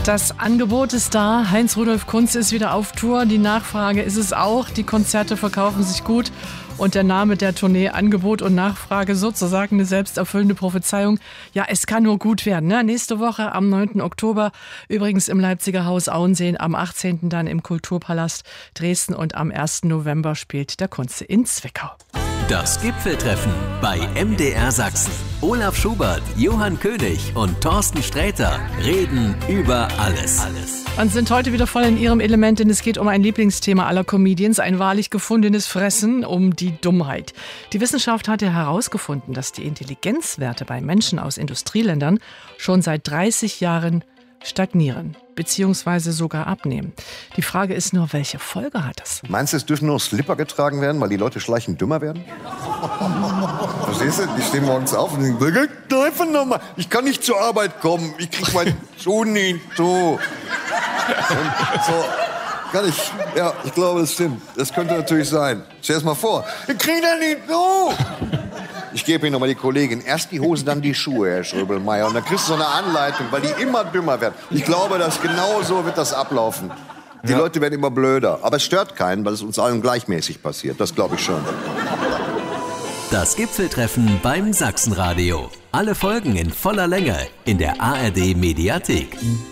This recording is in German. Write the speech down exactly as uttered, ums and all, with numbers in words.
Das Angebot ist da. Heinz-Rudolf Kunze ist wieder auf Tour. Die Nachfrage ist es auch. Die Konzerte verkaufen sich gut. Und der Name der Tournee, Angebot und Nachfrage, sozusagen eine selbsterfüllende Prophezeiung. Ja, es kann nur gut werden. Ne? Nächste Woche am neunten Oktober, übrigens im Leipziger Haus Auensee, am achtzehnten dann im Kulturpalast Dresden und am ersten November spielt der Kunze in Zwickau. Das Gipfeltreffen bei M D R Sachsen. Olaf Schubert, Johann König und Thorsten Sträter reden über alles. alles. Und sind heute wieder voll in ihrem Element, denn es geht um ein Lieblingsthema aller Comedians, ein wahrlich gefundenes Fressen, um die Dummheit. Die Wissenschaft hat ja herausgefunden, dass die Intelligenzwerte bei Menschen aus Industrieländern schon seit dreißig Jahren stagnieren, beziehungsweise sogar abnehmen. Die Frage ist nur, welche Folge hat das? Meinst du, es dürfen nur Slipper getragen werden, weil die Leute schleichend dümmer werden? Verstehst du? Die stehen morgens auf und denken, einfach nochmal, ich kann nicht zur Arbeit kommen, ich krieg meinen Schuh nicht so. So, kann ich, ja, ich glaube, das stimmt. Das könnte natürlich sein. Stell es mal vor, ich krieg das nicht so. Ich gebe Ihnen nochmal die Kollegin. Erst die Hose, dann die Schuhe, Herr Schröbelmeier. Und dann kriegst du so eine Anleitung, weil die immer dümmer werden. Ich glaube, dass genau so wird das ablaufen. Die ja. Leute werden immer blöder. Aber es stört keinen, weil es uns allen gleichmäßig passiert. Das glaube ich schon. Das Gipfeltreffen beim Sachsenradio. Alle Folgen in voller Länge in der A R D Mediathek.